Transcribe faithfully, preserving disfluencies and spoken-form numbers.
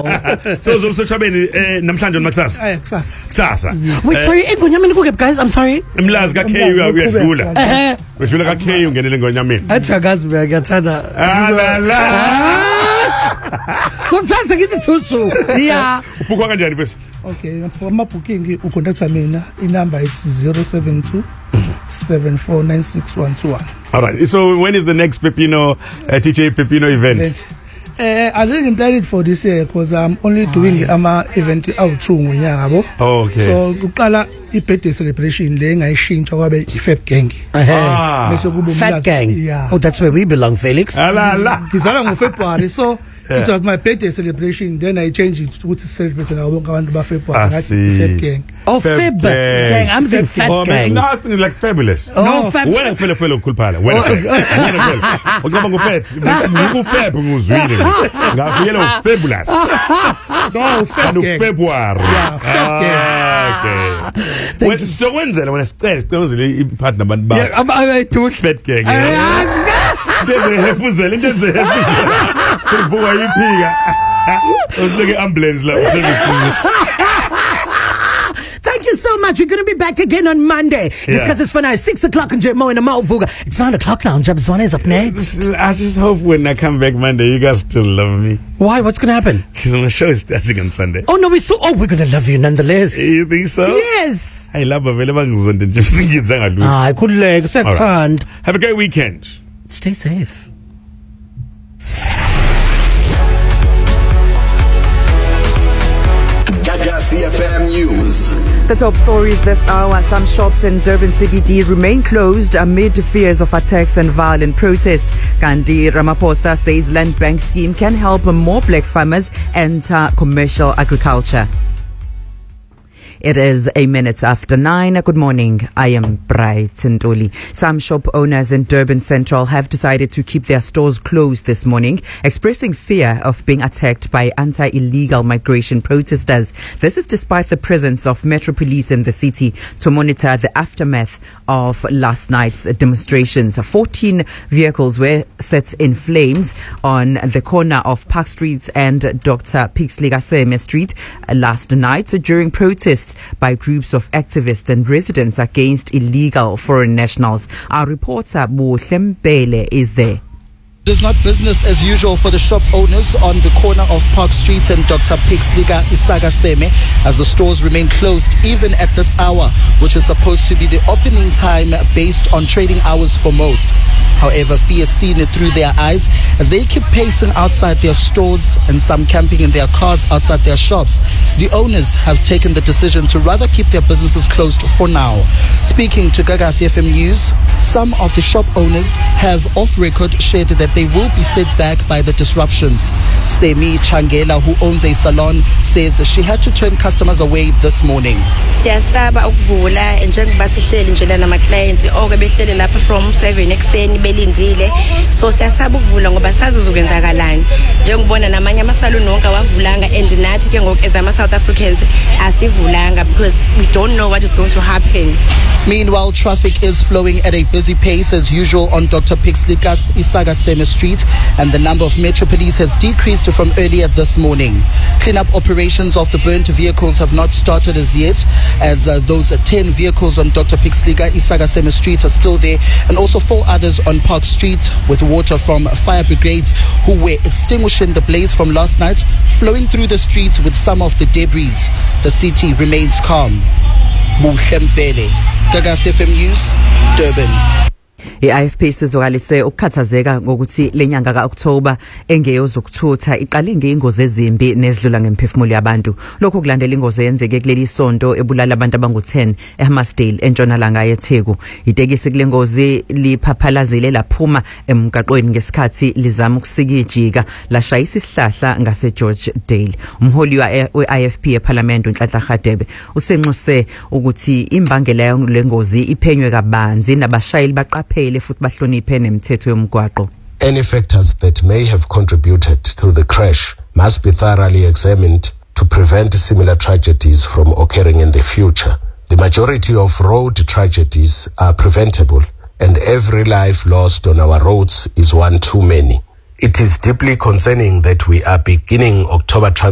So uzosochabeni eh namhlanje nakusasa. Eh kusasa. Kusasa. Wait, sorry, eGonyameni kuke guys, I'm sorry. Emlazi ka K uyadlula. Eh. Weshula ka K ungenele eGonyameni. Athakazi ngiyathanda. Ah la la. Kuthasa ngithi thusu. Yeah. Ubukwa kanjani bese? Okay, for my booking ucontact mina inumber is zero seven two seven four nine six one two one. All right. So when is the next Pepino uh, T J Pepino event? Uh, I didn't plan it for this year because I'm only doing a ama event out two ngonyaka. Okay. So kuqala i-birthday celebration le ngayishintsha kwabe i-Fab Gang. Ah. Bese kuba Fat Gang. Yeah. Oh, that's where we belong, Felix. Ala la. Ngizalwa ngoFebruary, so yeah. It was my birthday celebration. Then I changed it to celebrate and I won't go to February. Fab Gang. Oh, Fab, Fab Gang. I'm saying Fat oh, Gang. Nothing like fabulous. Oh, no, Fab. When I feel a fellow cool pala. When I feel. Okay, I'm going to Fab. Go Fab. Go Zweden. Go yellow fabulous. No, Fab Gang. February. Yeah, Fab Gang. Okay. When, so when's it? When I start, there was a partner, but yeah, I'm I'm too Fat Gang. There's a hefusel. There's a hefusel. Boy, you pig. I was looking ambulance like. Thank you so much. We're going to be back again on Monday. Yeah. Discuss this for now. Six o'clock in J Mo in the Mauvuga. It's nine o'clock now. Jabzwana is up next. I just hope when I come back Monday, you guys still love me. Why? What's going to happen? Because the show is starting on Sunday. Oh no, we so. Oh, we're going to love you nonetheless. You think so? Yes. I love it. Ah, good leg. Right. Have a great weekend. Stay safe. C F M News. The top stories this hour. Some shops in Durban C B D remain closed amid fears of attacks and violent protests. Gandhi Ramaphosa says land bank scheme can help more black farmers enter commercial agriculture. It is a minute after nine. Good morning. I am Bright Ntuli. Some shop owners in Durban Central have decided to keep their stores closed this morning, expressing fear of being attacked by anti-illegal migration protesters. This is despite the presence of Metro Police in the city to monitor the aftermath of last night's demonstrations. fourteen vehicles were set in flames on the corner of Park Street and Doctor Pixley Gaseme Street last night during protests by groups of activists and residents against illegal foreign nationals. Our reporter Bu Hlembele is there. It is not business as usual for the shop owners on the corner of Park Street and Doctor Pixliga Isagaseme as the stores remain closed even at this hour, which is supposed to be the opening time based on trading hours for most. However, fear seen it through their eyes as they keep pacing outside their stores and some camping in their cars outside their shops. The owners have taken the decision to rather keep their businesses closed for now. Speaking to Gaga C F M News, some of the shop owners have off record shared that they will be set back by the disruptions. Semi Changela, who owns a salon, says she had to turn customers away this morning. Siyasaba ukuvula njengoba sihleli nje lana ama client oke behlele lapha from seven ekseni belindile, so siyasaba ukuvula ngoba sazi uzokwenzakalani njengobona namanye amasalon wonke awavulanga and nathi ke ngoku as ama South Africans asivulanga because we don't know what is going to happen. Meanwhile, traffic is flowing at a busy pace as usual on Doctor Pixlikas Isagaseme Street, and the number of Metro Police has decreased from earlier this morning. Cleanup operations of the burnt vehicles have not started as yet, as uh, those uh, ten vehicles on Doctor Pixliga Isagaseme Street are still there, and also four others on Park Street, with water from fire brigades who were extinguishing the blaze from last night flowing through the streets with some of the debris. The city remains calm. Buhlembele, Gaga C F M News, Durban. I F P sizwakalise ukukhathazeka ngokuthi lenyanga kaOctober engeyozokuthutha iqale ngeingozi ezimbi nezidlula ngemphefumulo yabantu. Lokho kulandela ingozi eyenzeke kuleli sonto ebulala abantu abangu ten eHammersdale entshonalanga yeTheku. Itekisi kule ngozi liphaphalazile laphuma emgaqweni ngesikhathi lizama ukusika ijika lashayisa isihlahla ngase George Dale. Umholi we-I F P eParliament uNhlanhla Radebe usenxuse ukuthi imbangela lengozi iphenywe kabanzi nabashayeli baqaphe Any factors that may have contributed to the crash must be thoroughly examined to prevent similar tragedies from occurring in the future. The majority of road tragedies are preventable, and every life lost on our roads is one too many. It is deeply concerning that we are beginning October